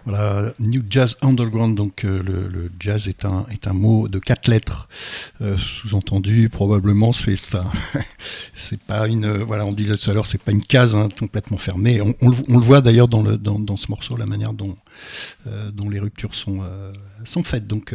Voilà, New Jazz Underground, donc le jazz est un mot de 4 lettres, sous-entendu probablement c'est c'est pas une, voilà, on disait tout à l'heure, c'est pas une case hein, complètement fermée. On le voit d'ailleurs dans ce morceau, la manière dont les ruptures sont faites. Donc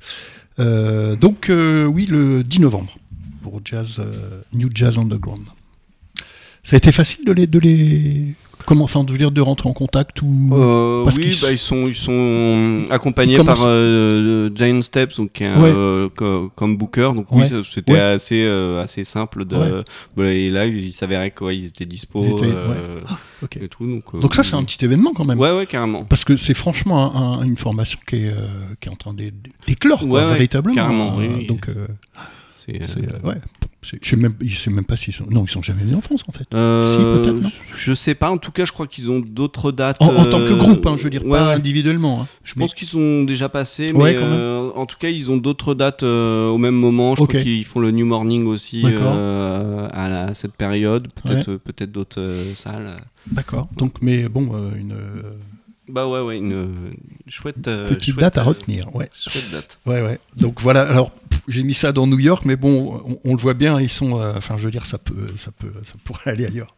oui, le 10 novembre pour New Jazz Underground. Ça a été facile de les comment, enfin, de dire de rentrer en contact ou parce oui, ils sont accompagnés par Giant Steps, donc qui est comme booker. Donc oui, c'était assez simple et là, il s'avérait qu'ils étaient dispo et tout. Donc ça, c'est un petit événement quand même. Ouais, carrément. Parce que c'est franchement une formation qui est en train d'éclore, véritablement. Carrément. Oui. Donc je sais même pas s'ils sont. Non, ils sont jamais venus en France en fait. Si, peut-être. Non, je sais pas. En tout cas, je crois qu'ils ont d'autres dates. En tant que groupe, hein, je veux dire, pas individuellement. Hein. Je pense qu'ils sont déjà passés, mais en tout cas, ils ont d'autres dates au même moment. Je crois qu'ils font le New Morning aussi à cette période. Peut-être d'autres salles. D'accord. Donc, mais bon, une chouette petite date à retenir. Ouais. Chouette date. Ouais. Donc voilà. Alors. J'ai mis ça dans New York, mais bon, on le voit bien, ils sont. Enfin, je veux dire, ça pourrait aller ailleurs.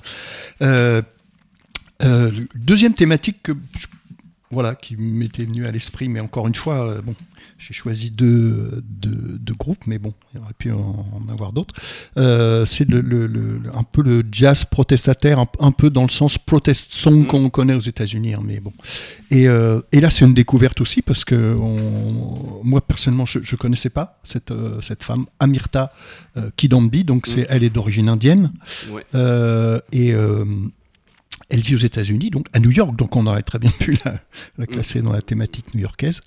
Deuxième thématique qui m'était venue à l'esprit, mais encore une fois, j'ai choisi deux groupes, mais bon, il y aurait pu en avoir d'autres. C'est un peu le jazz protestataire, un peu dans le sens protest song qu'on connaît aux États-Unis, hein, mais bon. Et là, c'est une découverte aussi parce que moi personnellement, je connaissais pas cette femme, Amirta Kidambi, donc elle est d'origine indienne, elle vit aux États-Unis, donc à New York, donc on aurait très bien pu la classer dans la thématique new-yorkaise.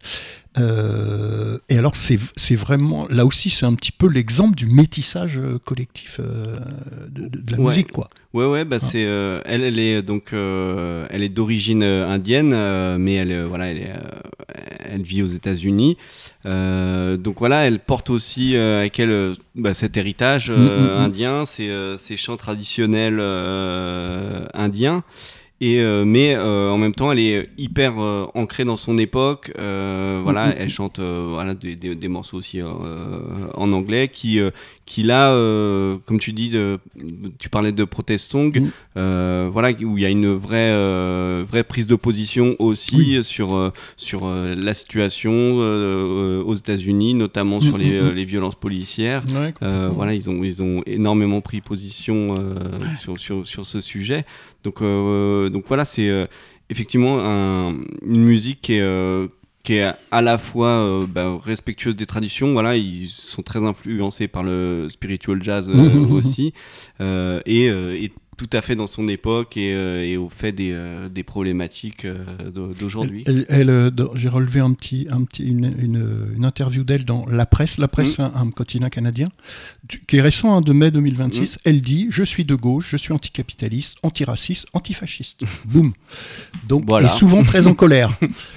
Et alors c'est vraiment, là aussi c'est un petit peu l'exemple du métissage collectif de la musique, quoi. Ouais, c'est elle est donc elle est d'origine indienne, mais elle vit aux États-Unis. Donc voilà, elle porte aussi avec elle cet héritage indien, ces chants traditionnels indiens. Mais en même temps, elle est hyper ancrée dans son époque. Elle chante des morceaux aussi en anglais qui là, comme tu dis, tu parlais de protest song, où il y a une vraie prise de position aussi sur la situation aux États-Unis, notamment sur les violences policières. Ils ont énormément pris position sur ce sujet. Donc voilà, c'est effectivement une musique qui est à la fois respectueuse des traditions. Voilà, ils sont très influencés par le spiritual jazz aussi, et tout à fait dans son époque et au fait des problématiques d'aujourd'hui. J'ai relevé une interview d'elle dans La Presse, un quotidien canadien, qui est récent, de mai 2026. Elle dit « Je suis de gauche, je suis anticapitaliste, antiraciste, antifasciste. » Boum. Donc, voilà. Et souvent très en colère.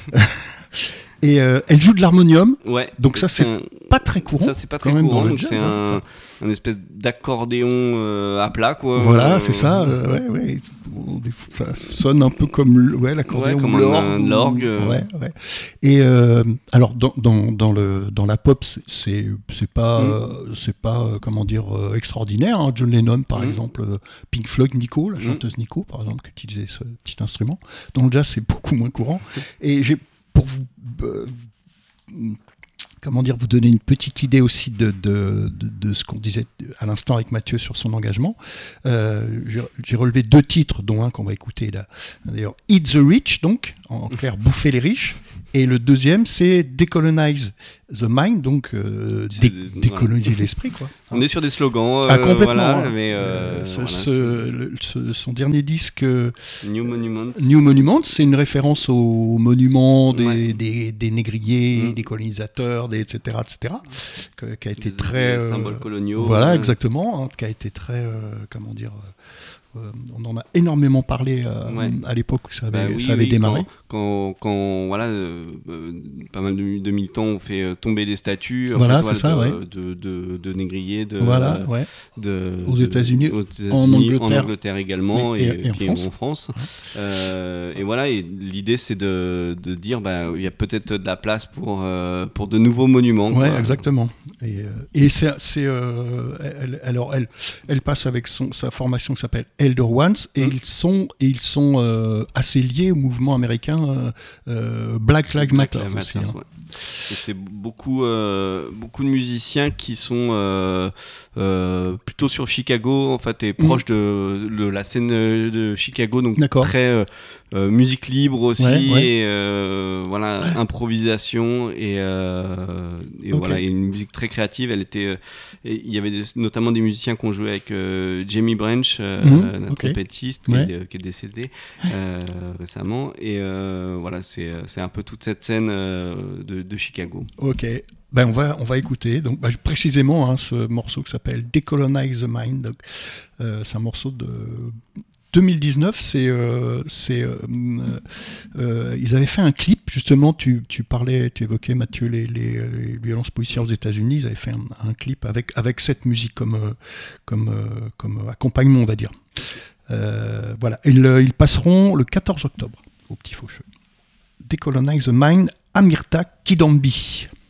Et elle joue de l'harmonium, donc ça c'est pas très courant. Ça c'est pas très courant, donc c'est un espèce d'accordéon à plat, quoi. Voilà, c'est ça. Ça sonne un peu comme l'accordéon, comme l'orgue. Et alors dans la pop, c'est pas comment dire extraordinaire. Hein. John Lennon par exemple, Pink Floyd, Nico, la chanteuse Nico par exemple, qui utilisait ce petit instrument. Dans le jazz, c'est beaucoup moins courant. Et pour vous vous donner une petite idée aussi de ce qu'on disait à l'instant avec Mathieu sur son engagement, j'ai relevé 2 titres, dont un qu'on va écouter là. D'ailleurs, Eat the Rich, donc en clair, bouffer les riches, et le deuxième c'est Decolonize the Mind, donc décoloniser l'esprit, quoi. On est sur des slogans. Complètement. Son dernier disque, New Monuments, c'est une référence aux monuments des négriers, des colonisateurs, etc., qui a été très symboles coloniaux. Voilà, exactement, qui a été très On en a énormément parlé à l'époque où ça avait démarré. Quand voilà, pas mal de militants ont fait tomber des statues de négriers aux États-Unis, en Angleterre également, et puis en France. Et voilà, et l'idée c'est de dire il y a peut-être de la place pour de nouveaux monuments. Ouais, exactement. Et elle passe avec sa formation qui s'appelle Elder Ones, et ils sont assez liés au mouvement américain Black Lives Matter aussi. Et c'est beaucoup de musiciens qui sont plutôt sur Chicago, en fait, et proche de la scène de Chicago, donc très musique libre aussi, et voilà, improvisation, et voilà, et une musique très créative. Il y avait notamment des musiciens qui ont joué avec Jamie Branch, un trompettiste qui est décédé récemment, et voilà, c'est un peu toute cette scène de Chicago. Ok. On va écouter donc, précisément ce morceau qui s'appelle Decolonize the Mind. Donc, c'est un morceau de 2019. Ils avaient fait un clip, justement, tu évoquais, Mathieu, les violences policières aux États-Unis. Ils avaient fait un clip avec cette musique comme accompagnement, on va dire. Voilà. Ils passeront le 14 octobre au Petit Faucheux. Decolonize the Mind, Amirta Kidambi.